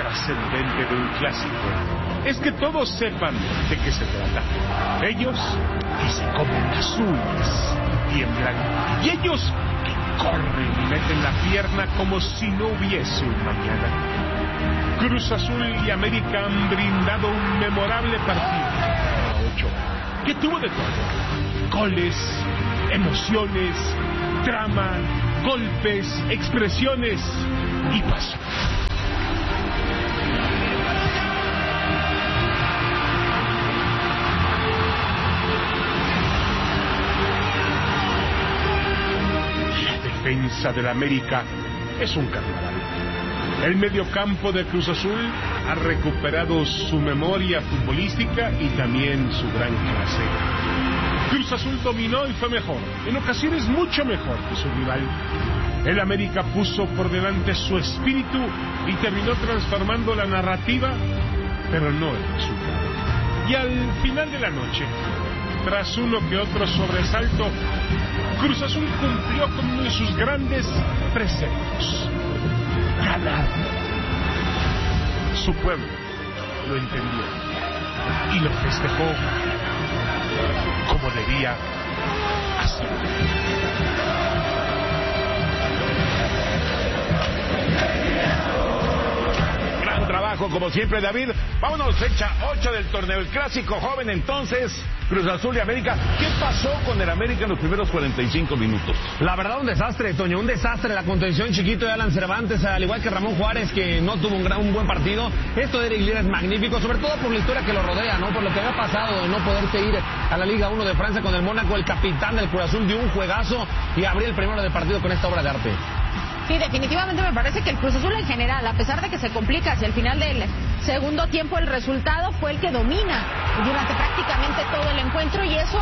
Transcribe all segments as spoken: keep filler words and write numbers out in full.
trascendente de un clásico es que todos sepan de qué se trata. Ellos que se comen las uñas y tiemblan, y ellos que corren y meten la pierna como si no hubiese un mañana. Cruz Azul y América han brindado un memorable partido a ocho, que tuvo de todo: goles, emociones, trama, golpes, expresiones y pasión. La defensa del América es un carnaval. El mediocampo de Cruz Azul ha recuperado su memoria futbolística y también su gran clase. Cruz Azul dominó y fue mejor, en ocasiones mucho mejor que su rival. El América puso por delante su espíritu y terminó transformando la narrativa, pero no el resultado. Y al final de la noche, tras uno que otro sobresalto, Cruz Azul cumplió con uno de sus grandes preceptos: ganar. Su pueblo lo entendió y lo festejó como debía hacer. Gran trabajo, como siempre, David. Vámonos, fecha ocho del torneo, el clásico joven entonces, Cruz Azul y América. ¿Qué pasó con el América en los primeros cuarenta y cinco minutos? La verdad, un desastre, Toño, un desastre. La contención chiquito de Alan Cervantes, al igual que Ramón Juárez, que no tuvo un, gran, un buen partido. Esto de Eric Lira es magnífico, sobre todo por la historia que lo rodea, ¿no? Por lo que había pasado de no poderse ir a la Liga uno de Francia con el Mónaco. El capitán del Cruz Azul dio un juegazo y abrió el primero del partido con esta obra de arte. Sí, definitivamente me parece que el Cruz Azul en general, a pesar de que se complica hacia el final del segundo tiempo, el resultado fue el que domina durante prácticamente todo el encuentro, y eso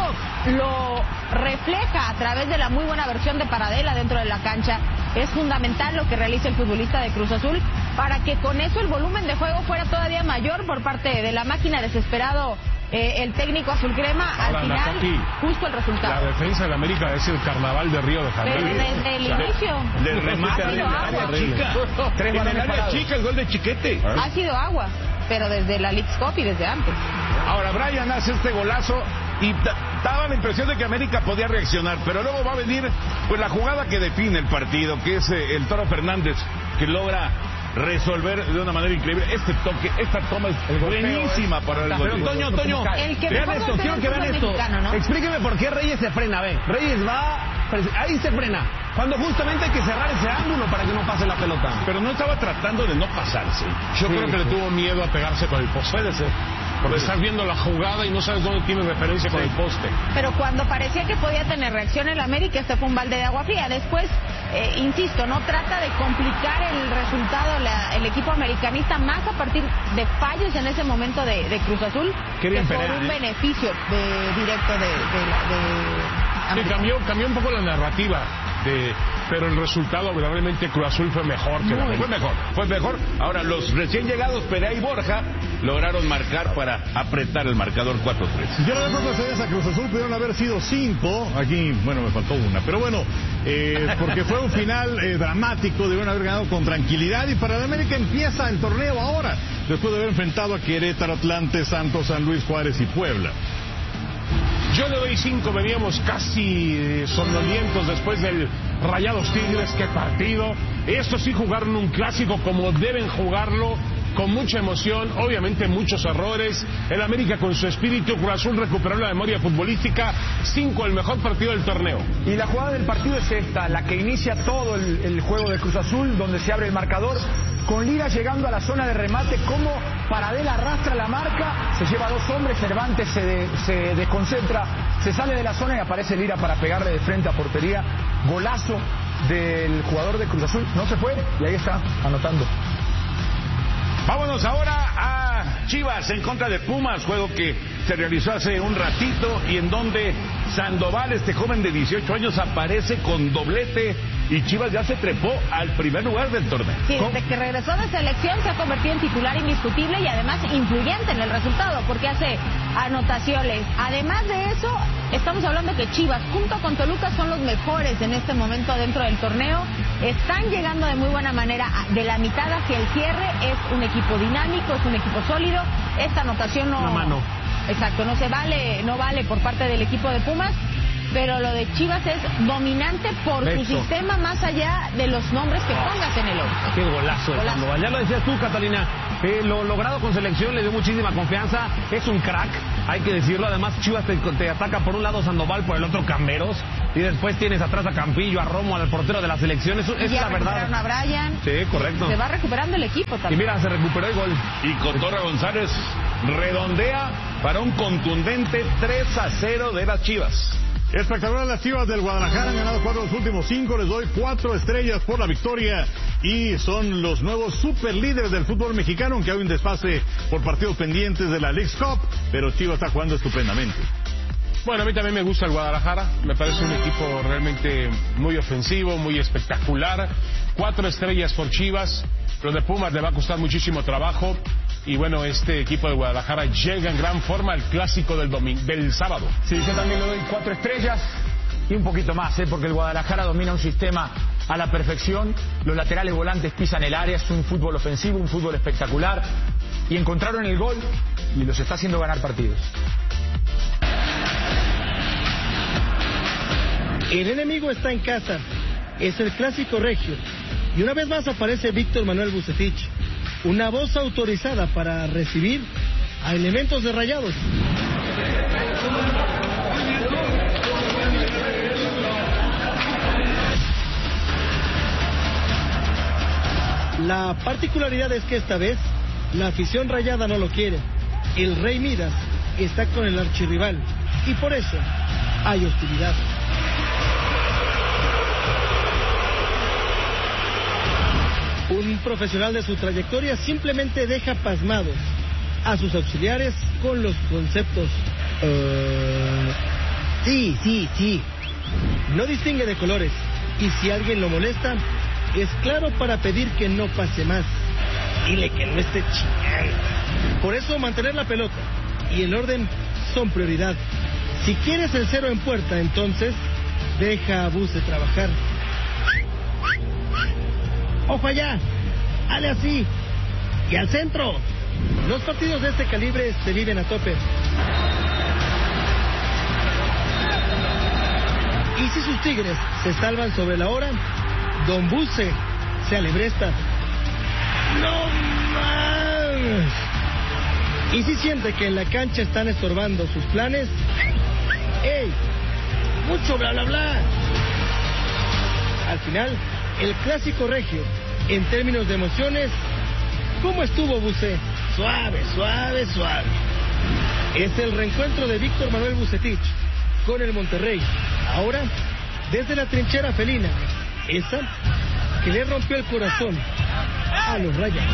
lo refleja a través de la muy buena versión de Paradela dentro de la cancha. Es fundamental lo que realiza el futbolista de Cruz Azul para que con eso el volumen de juego fuera todavía mayor por parte de la máquina. Desesperado eh, el técnico azul crema. Al Ahora, final, Nacati, justo el resultado. La defensa del América es el carnaval de Río de Janeiro. Pero desde el O sea, inicio. Del remate Ha sido en el agua. área chica. Tres En el balones área parados. chica, el gol de Chiquete. Ha sido agua, pero desde la Leagues Cup y desde antes. Ahora Brian hace este golazo y da- daba la impresión de que América podía reaccionar, pero luego va a venir pues la jugada que define el partido, que es eh, el Toro Fernández, que logra resolver de una manera increíble este toque. Esta toma es buenísima para el Pero gol. Toño, Toño, El que vean mejor esto, golpea quiero el que vean fútbol esto. mexicano, ¿no? Explíqueme por qué Reyes se frena, ve. Reyes va, ahí se frena, cuando justamente hay que cerrar ese ángulo para que no pase la pelota. Pero no estaba tratando de no pasarse. Yo Sí, creo que sí. le tuvo miedo a pegarse con el poste. Puede ser. Porque estás viendo la jugada y no sabes dónde tiene referencia con el poste. Pero cuando parecía que podía tener reacción el América, este fue un balde de agua fría. Después, eh, insisto, no trata de complicar el resultado la, el equipo americanista, más a partir de fallos en ese momento de, de Cruz Azul, Qué bien que por Perea, un ¿eh? beneficio de, directo de, de, la- de Sí, América. cambió, cambió un poco la narrativa, de, pero el resultado, verdaderamente, Cruz Azul fue mejor que la Fue América. mejor, fue mejor. Ahora, los recién llegados, Perea y Borja, lograron marcar para apretar el marcador cuatro tres. Yo no creo que ustedes a Cruz Azul pudieron haber sido cinco. Aquí, bueno, me faltó una. Pero bueno, eh, porque fue un final eh, dramático, debieron haber ganado con tranquilidad. Y para el América empieza el torneo ahora, después de haber enfrentado a Querétaro, Atlante, Santos, San Luis, Juárez y Puebla. Yo le doy cinco, veníamos casi eh, somnolientos después del Rayados Tigres. Qué partido. Estos sí jugaron un clásico como deben jugarlo, con mucha emoción, obviamente muchos errores. El América con su espíritu, Cruz Azul recuperó la memoria futbolística. Cinco, el mejor partido del torneo. Y la jugada del partido es esta, la que inicia todo el, el juego de Cruz Azul, donde se abre el marcador, con Lira llegando a la zona de remate, como Paradela arrastra la marca, se lleva a dos hombres, Cervantes se, de- se desconcentra, se sale de la zona y aparece Lira para pegarle de frente a portería. Golazo del jugador de Cruz Azul, no se fue y ahí está, anotando. Vámonos ahora a Chivas en contra de Pumas, juego que se realizó hace un ratito y en donde Sandoval, este joven de dieciocho años, aparece con doblete y Chivas ya se trepó al primer lugar del torneo. Sí, desde que regresó de selección se ha convertido en titular indiscutible y además influyente en el resultado porque hace anotaciones. Además de eso, estamos hablando que Chivas junto con Toluca son los mejores en este momento dentro del torneo. Están llegando de muy buena manera de la mitad hacia el cierre. Es un equipo dinámico, es un equipo sólido. Esta anotación no... Una mano. Exacto, no se vale, no vale por parte del equipo de Pumas. Pero lo de Chivas es dominante por Beso. su sistema más allá de los nombres que pongas en el once. Qué golazo de Golazo. Sandoval. Ya lo decías tú, Catalina. Eh, lo logrado con selección le dio muchísima confianza. Es un crack, hay que decirlo. Además, Chivas te, te ataca por un lado Sandoval, por el otro Camberos. Y después tienes atrás a Campillo, a Romo, al portero de la selección. Es, es ya la verdad. recuperaron a Brian. Sí, correcto. Se va recuperando el equipo Y también. mira, se recuperó el gol. Y Cotorra González redondea para un contundente tres a cero de las Chivas. Espectacular, las Chivas del Guadalajara han ganado cuatro de los últimos cinco, les doy cuatro estrellas por la victoria y son los nuevos superlíderes del fútbol mexicano, aunque hay un desfase por partidos pendientes de la Leagues Cup, pero Chivas está jugando estupendamente. Bueno, a mí también me gusta el Guadalajara, me parece un equipo realmente muy ofensivo, muy espectacular. Cuatro estrellas por Chivas, lo de Pumas le va a costar muchísimo trabajo. Y bueno, este equipo de Guadalajara llega en gran forma al clásico del domingo, del sábado. Sí, yo también le doy cuatro estrellas y un poquito más, ¿eh? Porque el Guadalajara domina un sistema a la perfección. Los laterales volantes pisan el área, es un fútbol ofensivo, un fútbol espectacular. Y encontraron el gol y los está haciendo ganar partidos. El enemigo está en casa, es el clásico regio. Y una vez más aparece Víctor Manuel Vucetich, una voz autorizada para recibir a elementos de Rayados. La particularidad es que esta vez la afición rayada no lo quiere. El Rey Midas está con el archirrival y por eso hay hostilidad. Un profesional de su trayectoria simplemente deja pasmados a sus auxiliares con los conceptos. Uh, sí, sí, sí. No distingue de colores y si alguien lo molesta, es claro para pedir que no pase más. Dile que no esté chingando. Por eso mantener la pelota y el orden son prioridad. Si quieres el cero en puerta, entonces deja a Buse trabajar. ¡Ojo allá! ¡Hale así! ¡Y al centro! Los partidos de este calibre se viven a tope. Y si sus Tigres se salvan sobre la hora, Don Buse se alebresta. ¡No más! Y si siente que en la cancha están estorbando sus planes, ¡ey! ¡Mucho bla bla bla! Al final, el clásico regio, en términos de emociones, ¿cómo estuvo Buse? Suave, suave, suave. Es el reencuentro de Víctor Manuel Vucetich con el Monterrey. Ahora, desde la trinchera felina, esa que le rompió el corazón a los Rayados.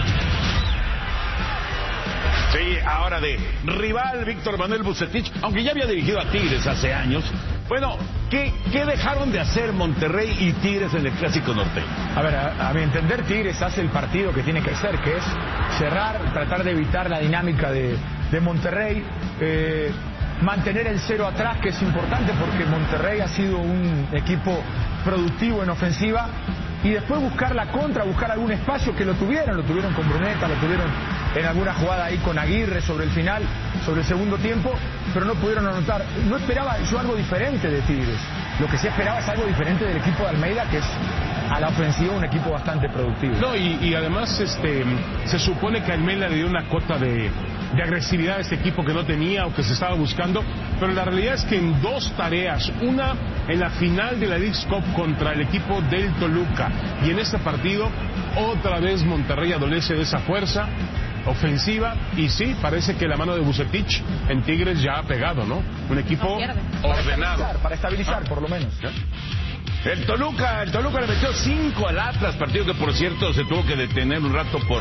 Sí, ahora de rival Víctor Manuel Vucetich, aunque ya había dirigido a Tigres hace años. Bueno, ¿qué, qué dejaron de hacer Monterrey y Tigres en el Clásico Norteño? A ver, a, a mi entender, Tigres hace el partido que tiene que hacer, que es cerrar, tratar de evitar la dinámica de, de Monterrey, eh, mantener el cero atrás, que es importante porque Monterrey ha sido un equipo productivo en ofensiva, y después buscar la contra, buscar algún espacio, que lo tuvieron, lo tuvieron con Bruneta, lo tuvieron en alguna jugada ahí con Aguirre sobre el final, sobre el segundo tiempo, pero no pudieron anotar. No esperaba yo algo diferente de Tigres. Lo que sí esperaba es algo diferente del equipo de Almeida, que es a la ofensiva un equipo bastante productivo. No, y, y además este se supone que Almeida le dio una cuota de, de agresividad a este equipo que no tenía o que se estaba buscando, pero la realidad es que en dos tareas, una en la final de la Leagues Cup contra el equipo del Toluca, y en este partido otra vez Monterrey adolece de esa fuerza ofensiva, y sí, parece que la mano de Vucetich en Tigres ya ha pegado, ¿no? Un equipo no ordenado. Para estabilizar, por lo menos. El Toluca, el Toluca le metió cinco al Atlas, partido que por cierto se tuvo que detener un rato por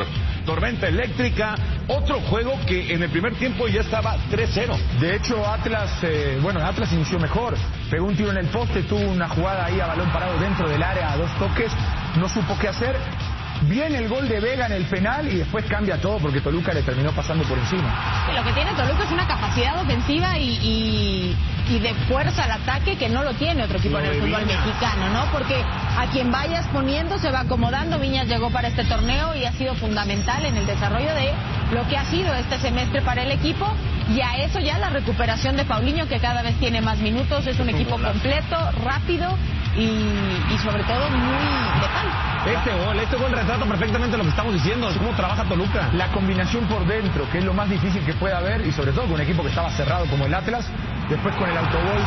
tormenta eléctrica, otro juego que en el primer tiempo ya estaba tres cero. De hecho, Atlas, eh, bueno, Atlas inició mejor, pegó un tiro en el poste, tuvo una jugada ahí a balón parado dentro del área, a dos toques, no supo qué hacer. Viene el gol de Vega en el penal y después cambia todo porque Toluca le terminó pasando por encima. Lo que tiene Toluca es una capacidad ofensiva y, y, y de fuerza al ataque que no lo tiene otro equipo en el fútbol mexicano, ¿no? Porque a quien vayas poniendo se va acomodando. Viñas llegó para este torneo y ha sido fundamental en el desarrollo de lo que ha sido este semestre para el equipo. Y a eso ya la recuperación de Paulinho, que cada vez tiene más minutos, es un equipo completo, rápido y, y sobre todo muy letal. Este gol, este gol retrata perfectamente lo que estamos diciendo, cómo trabaja Toluca. La combinación por dentro, que es lo más difícil que pueda haber, y sobre todo con un equipo que estaba cerrado como el Atlas. Después con el autogol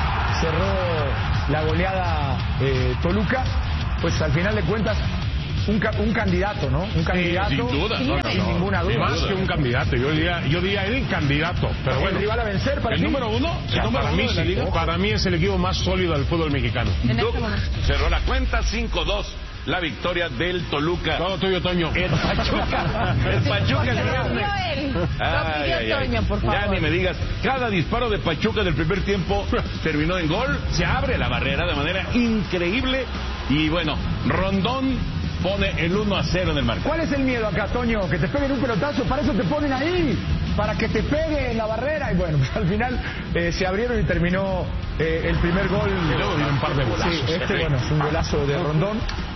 cerró la goleada eh, Toluca. Pues al final de cuentas, un, ca un candidato, ¿no? Un candidato. Sí, sin duda. No, no, no, sin ninguna duda. Más que un candidato, yo diría, yo diría el candidato. Pero el bueno, rival a vencer para el ti. número uno, el Ya, número para uno mí de la sí. liga, para mí es el equipo más sólido del fútbol mexicano. En Duke este momento. cerró la cuenta, cinco dos. La victoria del Toluca. Todo tuyo, Toño. El Pachuca. El Pachuca el Lo pidió viernes. él. Lo Ay, pidió ay, ay. Toño, por favor. Ya ni me digas, cada disparo de Pachuca del primer tiempo terminó en gol, se abre la barrera de manera increíble y bueno, Rondón pone el uno a cero en el marco. ¿Cuál es el miedo acá, Toño? Que te peguen un pelotazo, para eso te ponen ahí, para que te pegue en la barrera. Y bueno, pues al final eh, se abrieron y terminó eh, el primer gol. Y luego dio un par de golazos. Sí, este, bueno, es un golazo de Rondón.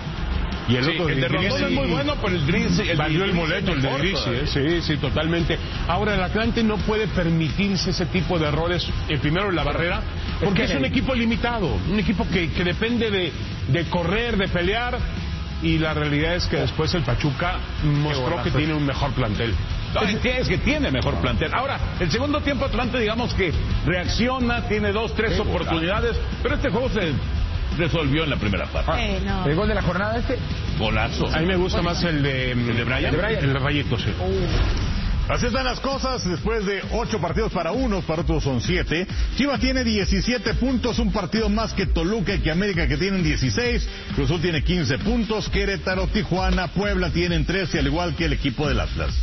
Y el Sí, otro el de Grisi, Rondón es muy bueno, pero el Grisi el valió el Grisi boleto, es el de mejor Grisi, todavía. eh, sí, sí, totalmente. Ahora, el Atlante no puede permitirse ese tipo de errores, eh, primero en la barrera, porque es, es un equipo limitado, un equipo que, que depende de, de correr, de pelear, y la realidad es que después el Pachuca mostró que tiene un mejor plantel. No, es que tiene mejor plantel. Ahora, el segundo tiempo Atlante, digamos que reacciona, tiene dos, tres oportunidades, pero este juego se resolvió en la primera parte. Eh, no. El gol de la jornada este. Golazo. A mí me gusta más el de, ¿El de Brian? el de Brian, el de Rayito, sí. Así están las cosas después de ocho partidos para unos, para otros son siete. Chivas tiene diecisiete puntos, un partido más que Toluca y que América, que tienen dieciséis. Cruz Azul tiene quince puntos. Querétaro, Tijuana, Puebla tienen trece, al igual que el equipo del Atlas.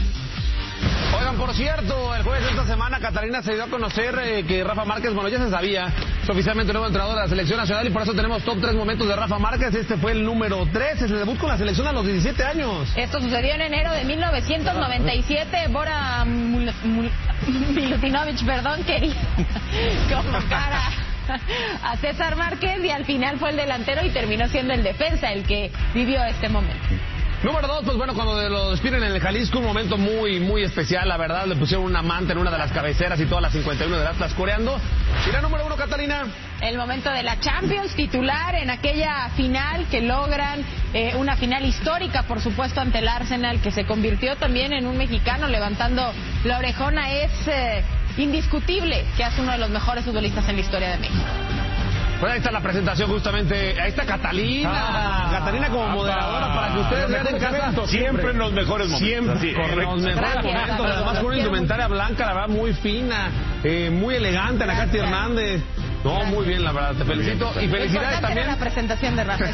Oigan, por cierto, el jueves de esta semana Catalina se dio a conocer eh, que Rafa Márquez, bueno, ya se sabía, es oficialmente nuevo entrenador de la selección nacional y por eso tenemos top tres momentos de Rafa Márquez. Este fue el número tres, es el debut con la selección a los diecisiete años. Esto sucedió en enero de mil novecientos noventa y siete. Bora Mul Mul Milutinovic, perdón, quería convocar a, a César Márquez y al final fue el delantero y terminó siendo el defensa el que vivió este momento. Número dos, pues bueno, cuando lo despiden en el Jalisco, un momento muy, muy especial, la verdad, le pusieron una manta en una de las cabeceras y todas las cincuenta y uno del Atlas coreando. ¿Y la número uno, Catalina? El momento de la Champions, titular en aquella final que logran, eh, una final histórica, por supuesto, ante el Arsenal, que se convirtió también en un mexicano levantando la orejona. Es eh, indiscutible que es uno de los mejores futbolistas en la historia de México. Pues ahí está la presentación justamente, ahí está Catalina, Ah, Catalina como moderadora ah, para que ustedes vean en casa. Siempre en los mejores momentos. Siempre, Así, En correcto. los mejores Gracias, momentos, David. además con una indumentaria blanca, la verdad, muy fina, eh, muy elegante, Ana Katy Hernández. No, muy bien, la verdad, te felicito. Y Lo felicidades importante también era la presentación de Rafa.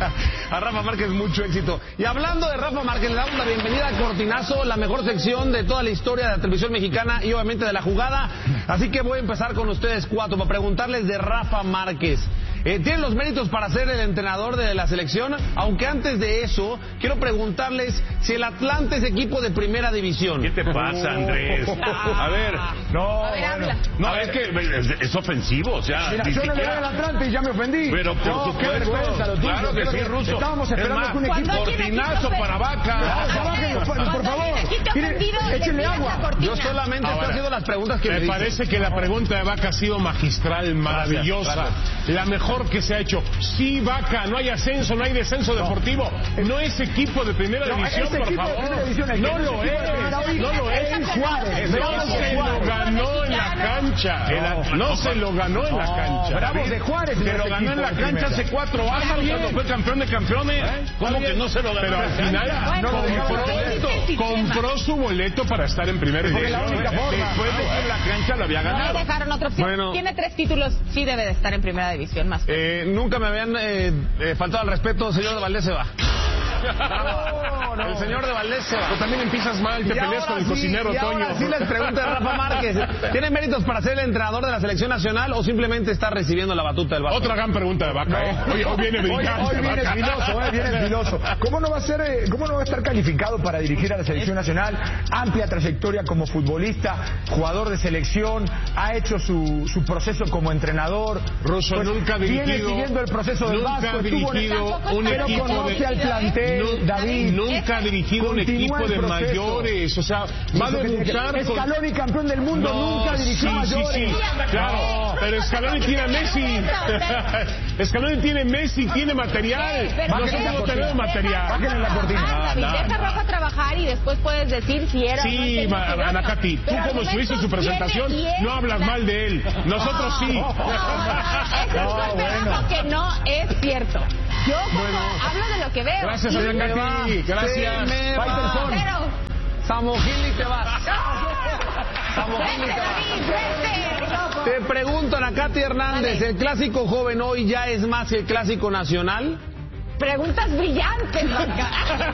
a Rafa Márquez, mucho éxito. Y hablando de Rafa Márquez, le damos la bienvenida a Cortinazo, la mejor sección de toda la historia de la televisión mexicana y obviamente de la jugada. Así que voy a empezar con ustedes cuatro para preguntarles de Rafa Márquez. Eh, ¿Tiene los méritos para ser el entrenador de la selección? Aunque antes de eso, quiero preguntarles si el Atlante es equipo de primera división. ¿Qué te pasa, Andrés? A ver, No, A ver, bueno. habla. no, es que es, es ofensivo, o sea, Mira, ni yo no le doy siquiera- al Atlante y ya me ofendí. Pero por No, qué supuesto, vergüenza lo tuyo. claro que Creo sí, Ruso. Estábamos Es esperando más, que un Cuando equipo... hay un equipo cortinazo ofensivo- para Vaca. No, se bajen, por, por Cuando favor. hay un equipo Mire, ofendido, le échenle tiras la agua. cortina. Yo solamente estoy Ahora, haciendo las preguntas que me, Me dicen. parece que la pregunta de Vaca ha sido magistral, maravillosa, gracias. la mejor que se ha hecho. Sí, Vaca, no hay ascenso, no hay descenso deportivo, no es equipo de primera No, división, ese por equipo de favor. primera división, el que No no es lo equipo de primera es, hoy no lo es es. el Juárez, No Bravos de se lo Juárez. ganó en la cancha, no se lo ganó en la cancha. Bravos de Juárez, Se ese lo ganó equipo en la de cancha primera. hace cuatro años cuando fue campeón de campeones. ¿Cómo que no se lo ganó? Pero al en la final cancha? Bueno, compró, pero ese es el sistema. compró su boleto para estar en primera Porque es la división. única forma. Después de que en la cancha lo había No le ganado. dejaron otra opción. Bueno. Tiene tres títulos, sí debe de estar en primera división más. Eh, nunca me habían eh, eh, faltado al respeto, señor de Valdés se va. No, no, no. El señor de Valdés se va. Tú también empiezas mal, te peleas con el sí, cocinero, y Toño. Ahora sí les pregunto a Rafa Márquez, ¿tiene méritos para ser el entrenador de la selección nacional o simplemente está recibiendo la batuta del Vaca? Otra gran pregunta de Vaca, no. ¿eh? Hoy, hoy viene brillante. Hoy, hoy viene filoso, eh, viene filoso. ¿Cómo no va a ser, eh, cómo no va a estar calificado para dirigir a la selección nacional? Amplia trayectoria como futbolista, jugador de selección, ha hecho su, su proceso como entrenador. Russo pues, nunca ha dirigido. Viene siguiendo el proceso del Vasco, Vasco, estuvo en el un pero equipo conoce de, al plantel, no, David. Nunca ha dirigido un equipo de mayores, o sea, va a debutar con... Scaloni, campeón del mundo, no, nunca dirigió sí, mayores. Sí, sí, claro, no. Pero Scaloni tiene a Messi. Scaloni tiene Messi, tiene material. Nosotros no tenemos material. Bájenle la cortina. Deja a Rafa trabajar y después puedes decir si era sí, o no. Sí, Anacati, tú como estuviste en su presentación, no hablas mal de él. Nosotros sí. No, eso es bueno. Que no es cierto. Yo bueno. hablo de lo que veo. Gracias, Anacati. Gracias. Samogil y te vas. Samogil y te vas. Te pregunto, Anacati Hernández, ¿el clásico joven hoy ya es más que el clásico nacional? Preguntas brillantes, Marca.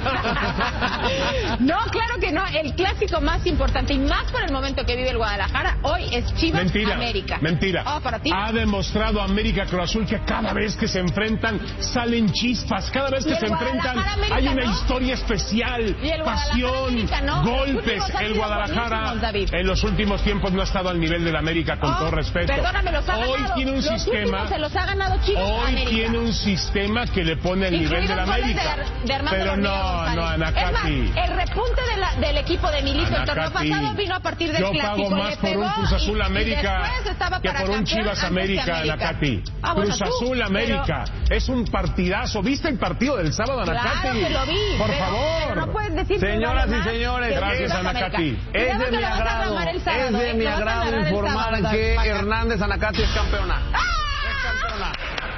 No, claro que no. El clásico más importante y más por el momento que vive el Guadalajara hoy es Chivas mentira, América. Mentira. Oh, para ti. Ha demostrado América Cruz Azul que cada vez que se enfrentan salen chispas. Cada vez que se enfrentan América, hay una ¿no? historia especial, pasión, ¿no? golpes. El Guadalajara en los últimos tiempos no ha estado al nivel del América, con oh, todo respeto. Perdóname, los ha hoy ganado. tiene un los sistema. Se los ha ganado Chivas hoy América. tiene un sistema que le pone el nivel del América. De, de pero no, no, Anacati. Es más, el repunte de la, del equipo de Milito el torneo pasado vino a partir del yo clásico. Yo pago más por un Cruz Azul América que por un Chivas América, Anacati. Ah, bueno, Cruz Azul tú, América. Pero... Es un partidazo. ¿Viste el partido del sábado, Anacati? Claro que lo vi. Por pero, favor. Pero no puedes decir Señoras que y señores, gracias, Anacati. Es de mi agrado, es de mi agrado informar que Hernández Anacati es campeona. Es campeona.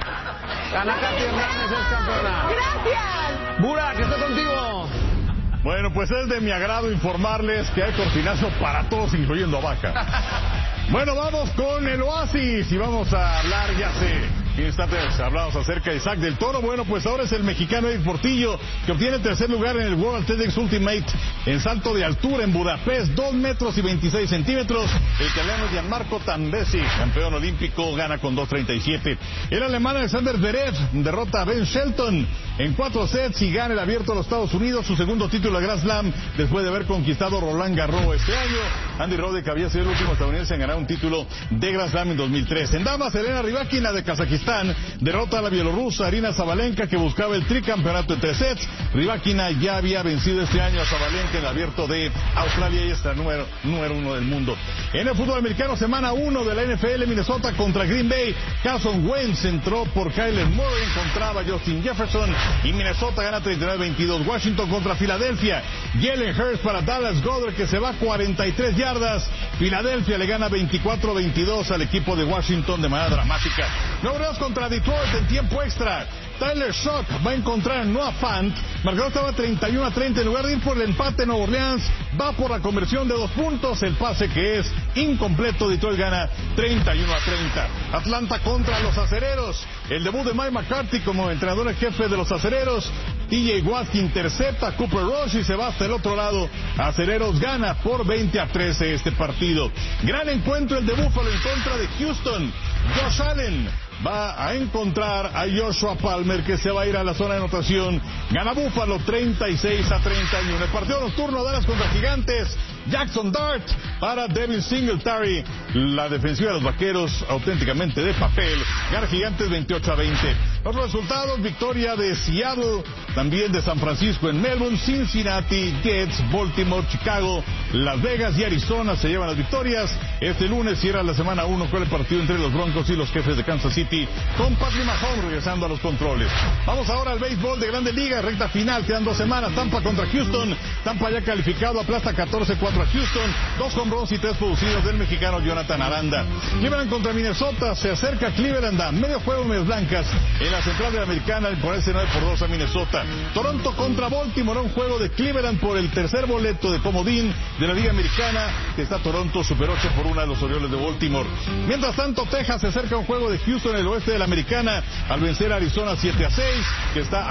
Anacati Hernández es campeona. Gracias. Burak, que estoy contigo. Bueno, pues es de mi agrado informarles que hay cortinazo para todos, incluyendo a Vaca. Bueno, vamos con el Oasis y vamos a hablar, ya sé, en instantes hablamos acerca de Isaac del Toro. Bueno, pues ahora es el mexicano Eric Portillo que obtiene el tercer lugar en el World Athletics Ultimate en salto de altura en Budapest, dos metros y veintiséis centímetros. El italiano Gianmarco Tambesi, campeón olímpico, gana con dos treinta y siete. El alemán Alexander Zverev derrota a Ben Shelton en cuatro sets y gana el Abierto de los Estados Unidos, su segundo título de Grand Slam después de haber conquistado Roland Garros este año. Andy Roddick había sido el último estadounidense en ganar un título de Grand Slam en dos mil tres. En damas, Elena Rybakina de Kazajistán derrota a la bielorrusa Arina Sabalenka, que buscaba el tricampeonato en tres sets. Rybakina ya había vencido este año a Sabalenka en el Abierto de Australia y es la número, número uno del mundo. En el fútbol americano, semana uno de la N F L, Minnesota contra Green Bay. Carson Wentz entró por Kyler Murray, encontraba a Justin Jefferson y Minnesota gana treinta y nueve veintidós. Washington contra Filadelfia. Jalen Hurts para Dallas Goedert, que se va cuarenta y tres yardas. Filadelfia le gana veinticuatro veintidós al equipo de Washington de manera dramática. Nueva Orleans contra Detroit en tiempo extra. Tyler Shock va a encontrar a Noah Fant. Marcador estaba treinta y uno a treinta. En lugar de ir por el empate, Nueva Orleans va por la conversión de dos puntos. El pase que es incompleto. Detroit gana treinta y uno a treinta. Atlanta contra los Acereros. El debut de Mike McCarthy como entrenador en jefe de los Acereros. T J Watt que intercepta a Cooper Rush y se va hasta el otro lado. Acereros gana por veinte a trece este partido. Gran encuentro el de Buffalo en contra de Houston. Josh Allen va a encontrar a Joshua Palmer, que se va a ir a la zona de anotación. Gana Buffalo treinta y seis a treinta y uno. El partido nocturno, Dallas contra Gigantes. Jackson Dart para Devin Singletary. La defensiva de los Vaqueros auténticamente de papel. Gana Gigantes veintiocho a veinte. Los resultados: victoria de Seattle, también de San Francisco en Melbourne, Cincinnati, Jets, Baltimore, Chicago, Las Vegas y Arizona se llevan las victorias. Este lunes cierra la semana uno con el partido entre los Broncos y los Jefes de Kansas City, con Patrick Mahomes regresando a los controles. Vamos ahora al béisbol de Grandes Ligas, recta final, quedan dos semanas. Tampa contra Houston. Tampa ya calificado, aplasta catorce cuatro a Houston. Dos home runs y tres producidos del mexicano Jonathan Aranda. Cleveland contra Minnesota, se acerca Cleveland a medio juego, medias blancas en la central de la Americana, al ponerse nueve por dos a Minnesota. Toronto contra Baltimore, un juego de Cleveland por el tercer boleto de comodín de la Liga Americana, que está Toronto, super ocho por uno a los Orioles de Baltimore. Mientras tanto, Texas se acerca a un juego de Houston en el oeste de la Americana al vencer a Arizona siete a seis, que está a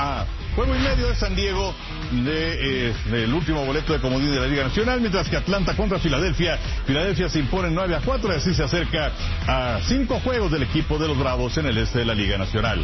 Juego y medio de San Diego de, eh, del último boleto de comodín de la Liga Nacional, mientras que Atlanta contra Filadelfia. Filadelfia se impone nueve a cuatro y así se acerca a cinco juegos del equipo de los Bravos en el este de la Liga Nacional.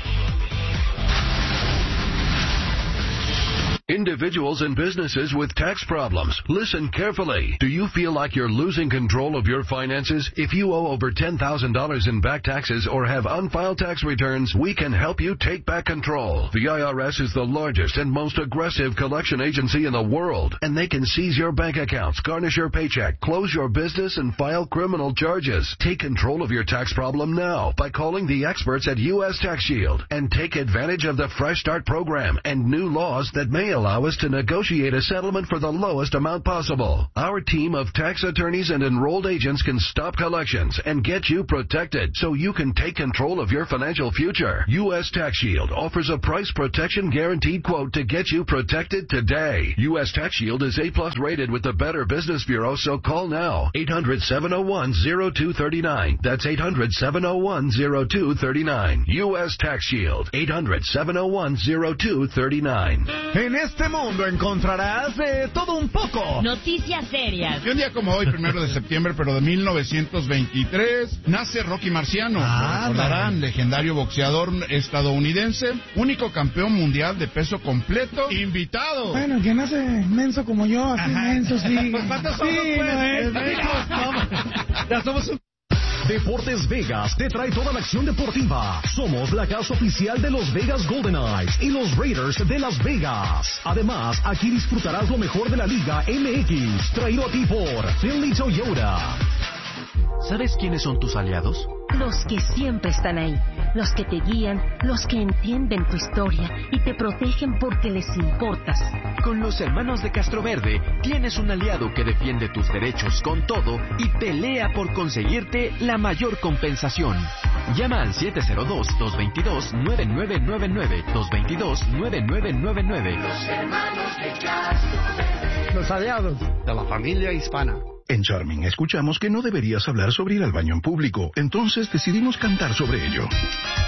Individuals and businesses with tax problems, listen carefully. Do you feel like you're losing control of your finances? If you owe over ten thousand dollars in back taxes or have unfiled tax returns, we can help you take back control. The I R S is the largest and most aggressive collection agency in the world, and they can seize your bank accounts, garnish your paycheck, close your business, and file criminal charges. Take control of your tax problem now by calling the experts at U S Tax Shield and take advantage of the Fresh Start program and new laws that may allow us to negotiate a settlement for the lowest amount possible. Our team of tax attorneys and enrolled agents can stop collections and get you protected so you can take control of your financial future. U S Tax Shield offers a price protection guaranteed quote to get you protected today. U S Tax Shield is A plus rated with the Better Business Bureau, so call now. eight hundred, seven oh one, oh two three nine. That's eight hundred, seven oh one, oh two three nine. U S Tax Shield. eight hundred, seven oh one, oh two three nine. En este mundo encontrarás de todo un poco. Noticias serias. Y un día como hoy, primero de septiembre, pero de mil novecientos veintitrés, nace Rocky Marciano. Ah, Lo recordarán, legendario boxeador estadounidense, único campeón mundial de peso completo, invitado. Bueno, que nace menso como yo, así Ajá. menso, sí. ¿Cuántos somos, Sí, pues? no es. Ya somos un... Deportes Vegas te trae toda la acción deportiva. Somos la casa oficial de los Vegas Golden Knights y los Raiders de Las Vegas. Además, aquí disfrutarás lo mejor de la Liga M X, traído a ti por Finley Toyota. ¿Sabes quiénes son tus aliados? Los que siempre están ahí, los que te guían, los que entienden tu historia y te protegen porque les importas. Con los hermanos de Castroverde tienes un aliado que defiende tus derechos con todo y pelea por conseguirte la mayor compensación. Llama al siete cero dos, dos dos dos, nueve nueve nueve nueve, dos dos dos, nueve nueve nueve nueve. Los hermanos de Castroverde. Los aliados de la familia hispana. En Charming escuchamos que no deberías hablar sobre ir al baño en público, entonces decidimos cantar sobre ello.